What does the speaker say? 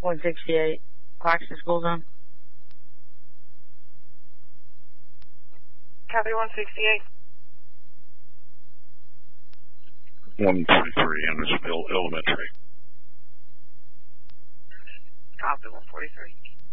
168, Claxton School Zone. Copy 168. 143, Andersonville Elementary. Copy 143.